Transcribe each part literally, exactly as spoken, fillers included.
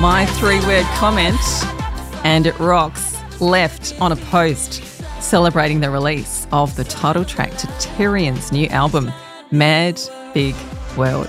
My three-word comment, and it rocks, left on a post celebrating the release of the title track to Tyrian's new album, Mad Big World.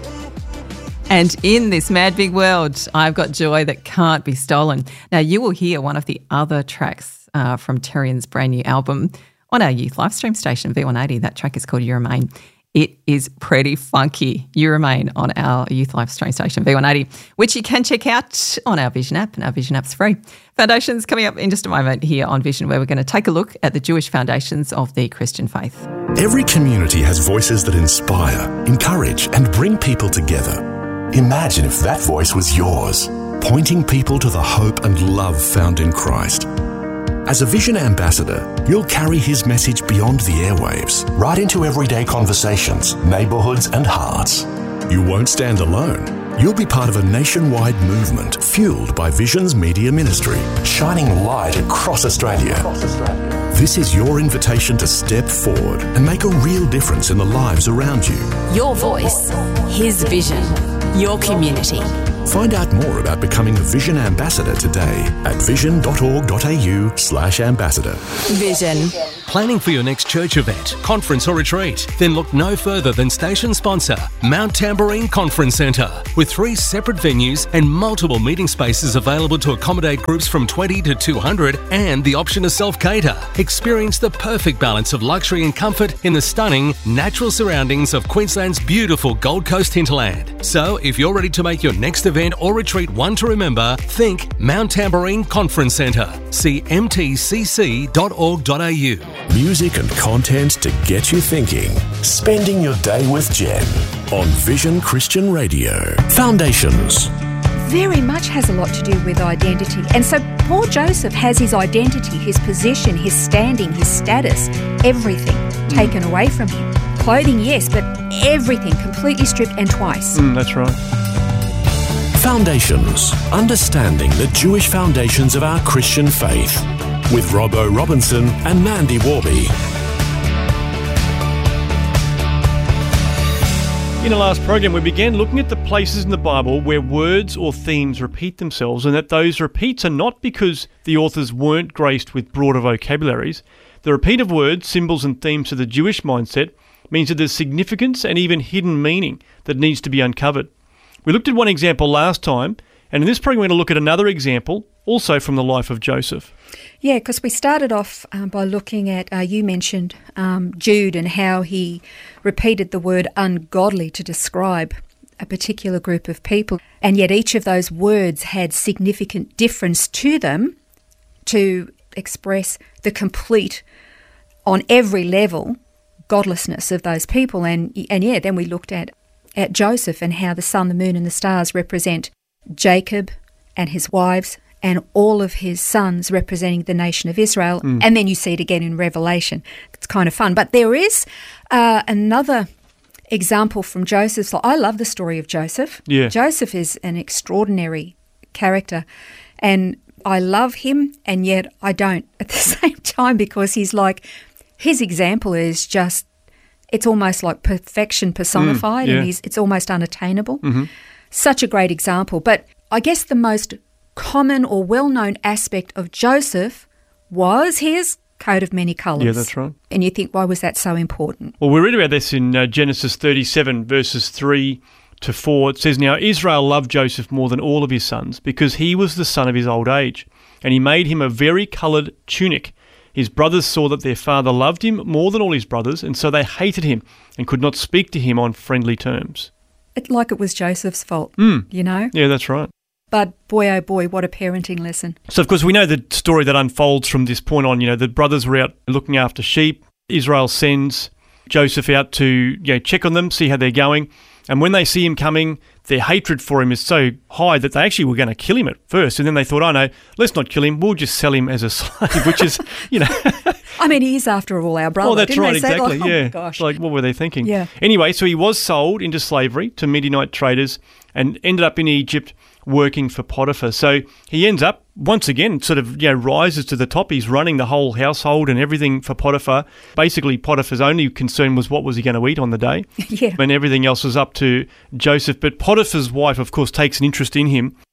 And in this Mad Big World, I've got joy that can't be stolen. Now, you will hear one of the other tracks uh, from Tyrian's brand new album on our youth live stream station, V one eighty. That track is called You Remain. It is pretty funky. You Remain on our youth live stream station, V one eighty, which you can check out on our Vision app, and our Vision app's free. Foundations coming up in just a moment here on Vision, where we're going to take a look at the Jewish foundations of the Christian faith. Every community has voices that inspire, encourage, and bring people together. Imagine if that voice was yours, pointing people to the hope and love found in Christ. As a Vision ambassador, you'll carry his message beyond the airwaves, right into everyday conversations, neighbourhoods and hearts. You won't stand alone. You'll be part of a nationwide movement fueled by Vision's media ministry, shining light across Australia. Across Australia. This is your invitation to step forward and make a real difference in the lives around you. Your voice, his vision, your community. Find out more about becoming a Vision ambassador today at vision.org.au slash ambassador. Vision. Planning for your next church event, conference or retreat? Then look no further than station sponsor, Mount Tamborine Conference Centre. With three separate venues and multiple meeting spaces available to accommodate groups from twenty to two hundred, and the option to self-cater. Experience the perfect balance of luxury and comfort in the stunning natural surroundings of Queensland's beautiful Gold Coast hinterland. So if you're ready to make your next event or retreat one to remember, think Mount Tamborine Conference Centre. See m t c c dot org dot a u. Music and content to get you thinking. Spending your day with Jen on Vision Christian Radio. Foundations. Very much has a lot to do with identity. And so poor Joseph has his identity, his position, his standing, his status, everything mm. taken away from him. Clothing, yes, but everything completely stripped, and twice. Mm, that's right. Foundations. Understanding the Jewish foundations of our Christian faith. With Robbo Robinson and Mandy Warby. In the last program, we began looking at the places in the Bible where words or themes repeat themselves, and that those repeats are not because the authors weren't graced with broader vocabularies. The repeat of words, symbols and themes to the Jewish mindset means that there's significance and even hidden meaning that needs to be uncovered. We looked at one example last time, and in this program we're going to look at another example, also from the life of Joseph. Yeah, because we started off um, by looking at, uh, you mentioned um, Jude and how he repeated the word ungodly to describe a particular group of people, and yet each of those words had significant difference to them to express the complete, on every level, godlessness of those people. And, and yeah, then we looked at, at Joseph and how the sun, the moon and the stars represent Jacob and his wives, and all of his sons representing the nation of Israel. Mm. And then you see it again in Revelation. It's kind of fun. But there is uh, another example from Joseph's life. I love the story of Joseph. Yeah. Joseph is an extraordinary character, and I love him, and yet I don't at the same time, because he's like, his example is just, it's almost like perfection personified, mm, yeah. and he's, it's almost unattainable. Mm-hmm. Such a great example. But I guess the most common or well-known aspect of Joseph was his coat of many colours. Yeah, that's right. And you think, why was that so important? Well, we read about this in uh, Genesis thirty-seven, verses three to four. It says, "Now Israel loved Joseph more than all of his sons, because he was the son of his old age, and he made him a vari-coloured tunic. His brothers saw that their father loved him more than all his brothers, and so they hated him and could not speak to him on friendly terms." It, like it was Joseph's fault, mm. you know? Yeah, that's right. But boy, oh boy, what a parenting lesson. So, of course, we know the story that unfolds from this point on. You know, the brothers were out looking after sheep. Israel sends Joseph out to, you know, check on them, see how they're going. And when they see him coming, their hatred for him is so high that they actually were going to kill him at first. And then they thought, oh, no, let's not kill him. We'll just sell him as a slave, which is, you know. I mean, he is, after all, our brother. Oh, that's Didn't right, they say, exactly, like, yeah. Oh, my gosh. Like, what were they thinking? Yeah. Anyway, so he was sold into slavery to Midianite traders and ended up in Egypt working for Potiphar. So he ends up, once again, sort of, you know, rises to the top. He's running the whole household and everything for Potiphar. Basically, Potiphar's only concern was what was he going to eat on the day. Yeah. And everything else was up to Joseph. But Potiphar's wife, of course, takes an interest in him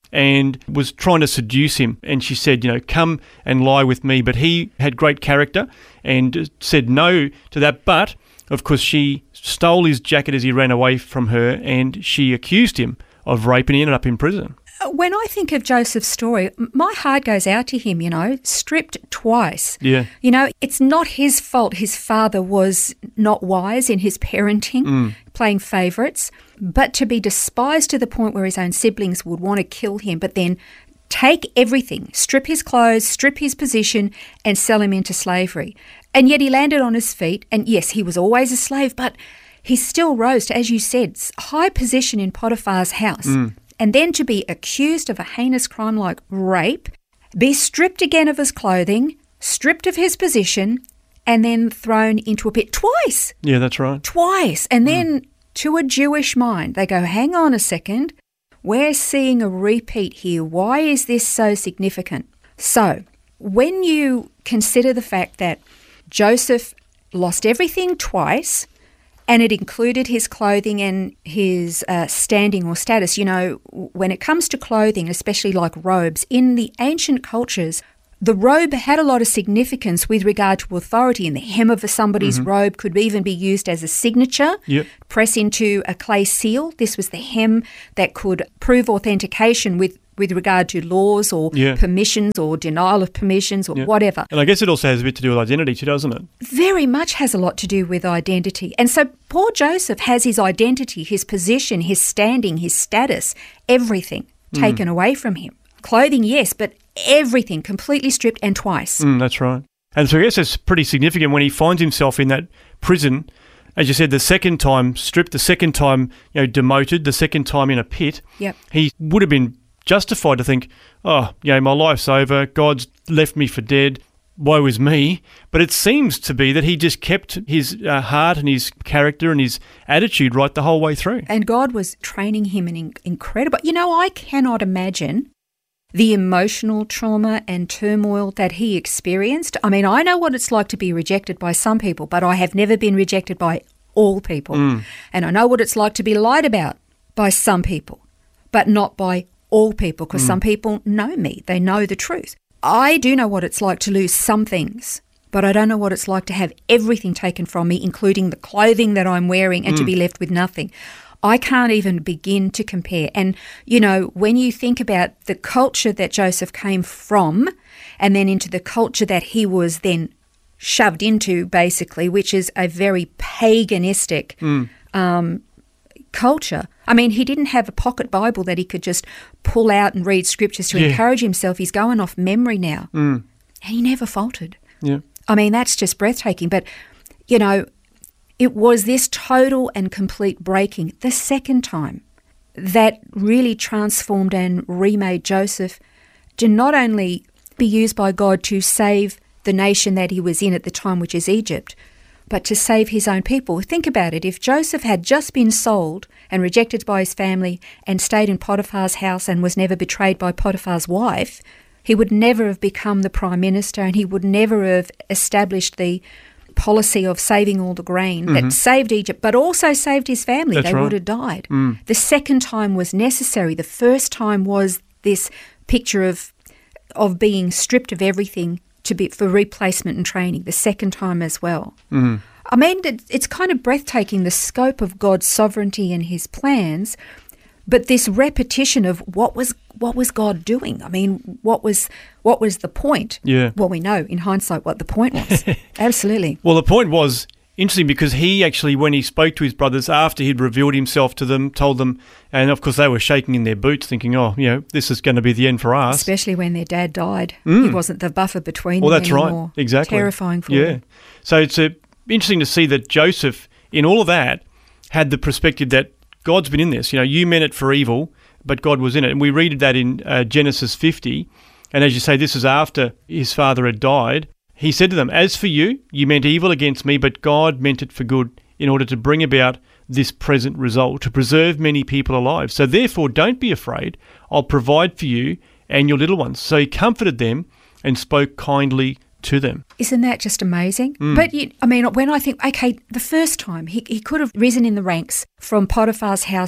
and was trying to seduce him. And she said, you know, come and lie with me. But he had great character and said no to that. But, of course, she stole his jacket as he ran away from her, and she accused him of rape, and he ended up in prison. When I think of Joseph's story, my heart goes out to him, you know, stripped twice. Yeah. You know, it's not his fault his father was not wise in his parenting, Mm. playing favourites, but to be despised to the point where his own siblings would want to kill him, but then take everything, strip his clothes, strip his position, and sell him into slavery. And yet he landed on his feet, and yes, he was always a slave, but he still rose to, as you said, high position in Potiphar's house. Mm. And then to be accused of a heinous crime like rape, be stripped again of his clothing, stripped of his position, and then thrown into a pit twice. Yeah, that's right. Twice. And then to a Jewish mind, they go, hang on a second, we're seeing a repeat here. Why is this so significant? So when you consider the fact that Joseph lost everything twice, and it included his clothing and his uh, standing or status. You know, when it comes to clothing, especially like robes, in the ancient cultures, the robe had a lot of significance with regard to authority, and the hem of somebody's Mm-hmm. robe could even be used as a signature, Yep. press into a clay seal. This was the hem that could prove authentication with, with regard to laws or Yeah. permissions or denial of permissions or Yeah. whatever. And I guess it also has a bit to do with identity too, doesn't it? Very much has a lot to do with identity. And so poor Joseph has his identity, his position, his standing, his status, everything taken away from him. Clothing, yes, but everything completely stripped, and twice. Mm, that's right. And so I guess it's pretty significant when he finds himself in that prison, as you said, the second time stripped, the second time, you know, demoted, the second time in a pit. Yep. He would have been justified to think, oh, you know, my life's over, God's left me for dead, woe is me. But it seems to be that he just kept his uh, heart and his character and his attitude right the whole way through. And God was training him in in- incredible. You know, I cannot imagine the emotional trauma and turmoil that he experienced. I mean, I know what it's like to be rejected by some people, but I have never been rejected by all people. Mm. And I know what it's like to be lied about by some people, but not by all people, because some people know me. They know the truth. I do know what it's like to lose some things, but I don't know what it's like to have everything taken from me, including the clothing that I'm wearing, and to be left with nothing. I can't even begin to compare. And, you know, when you think about the culture that Joseph came from and then into the culture that he was then shoved into, basically, which is a very paganistic um, culture. I mean, he didn't have a pocket Bible that he could just pull out and read scriptures to Yeah. encourage himself. He's going off memory now. Mm. And he never faltered. Yeah. I mean, that's just breathtaking. But, you know, it was this total and complete breaking the second time that really transformed and remade Joseph to not only be used by God to save the nation that he was in at the time, which is Egypt, but to save his own people. Think about it. If Joseph had just been sold and rejected by his family and stayed in Potiphar's house and was never betrayed by Potiphar's wife, he would never have become the prime minister, and he would never have established the policy of saving all the grain that saved Egypt, but also saved his family. That's they right. would have died. The second time was necessary. The first time was this picture of of being stripped of everything to be for replacement and training. The second time as well. I mean, it, it's kind of breathtaking, the scope of God's sovereignty and his plans, but this repetition of what was what was God doing? I mean, what was what was the point? Yeah. Well, we know in hindsight what the point was. Absolutely. Well, the point was interesting because he actually, when he spoke to his brothers after he'd revealed himself to them, told them, and of course they were shaking in their boots thinking, oh, you know, this is going to be the end for us. Especially when their dad died. He wasn't the buffer between Well, them that's anymore. right. Exactly. Terrifying for Yeah. them. So it's uh, interesting to see that Joseph, in all of that, had the perspective that God's been in this. You know, you meant it for evil, but God was in it. And we read that in uh, Genesis fifty. And as you say, this is after his father had died. He said to them, as for you, you meant evil against me, but God meant it for good in order to bring about this present result, to preserve many people alive. So therefore, don't be afraid. I'll provide for you and your little ones. So he comforted them and spoke kindly to them. Isn't that just amazing? But, you, I mean, when I think, okay, the first time he, he could have risen in the ranks from Potiphar's house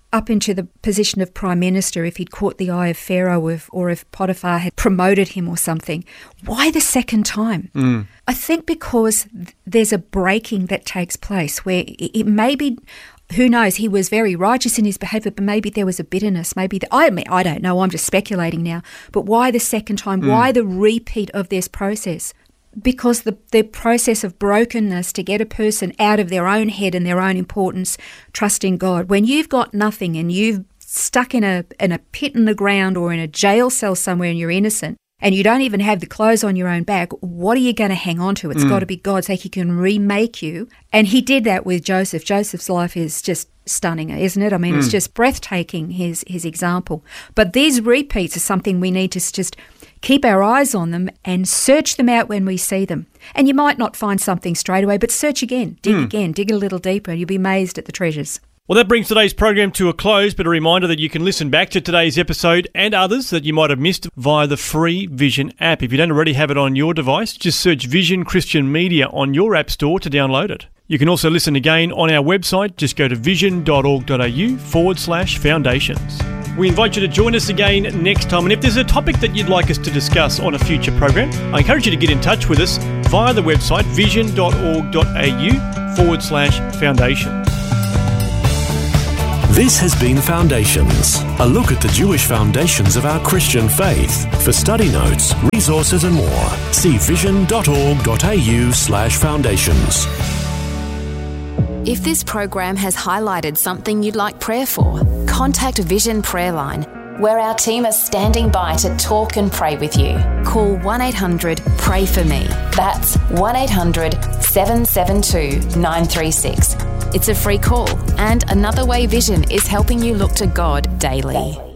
up into the position of prime minister, if he'd caught the eye of Pharaoh, or if, or if Potiphar had promoted him or something. Why the second time? Mm. I think because th- there's a breaking that takes place where it, it maybe, who knows, he was very righteous in his behaviour, but maybe there was a bitterness. Maybe, the, I mean, I don't know, I'm just speculating now. But why the second time? Mm. Why the repeat of this process? Because the, the process of brokenness to get a person out of their own head and their own importance, trusting God. When you've got nothing and you've stuck in a in a pit in the ground or in a jail cell somewhere and you're innocent and you don't even have the clothes on your own back, what are you going to hang on to? It's mm. got to be God, so he can remake you. And he did that with Joseph. Joseph's life is just stunning, isn't it? I mean, mm. it's just breathtaking, his his example. But these repeats are something we need to just keep our eyes on them and search them out when we see them. And you might not find something straight away, but search again, dig mm. again, dig a little deeper, and you'll be amazed at the treasures. Well, that brings today's program to a close, but a reminder that you can listen back to today's episode and others that you might have missed via the free Vision app. If you don't already have it on your device, just search Vision Christian Media on your app store to download it. You can also listen again on our website. Just go to vision.org.au forward slash foundations. We invite you to join us again next time. And if there's a topic that you'd like us to discuss on a future program, I encourage you to get in touch with us via the website vision.org.au forward slash foundations. This has been Foundations, a look at the Jewish foundations of our Christian faith. For study notes, resources and more, see vision.org.au slash foundations. If this program has highlighted something you'd like prayer for, contact Vision Prayer Line, where our team are standing by to talk and pray with you. Call one eight hundred pray for me. That's one eight hundred seven seven two nine three six. It's a free call, and another way Vision is helping you look to God daily.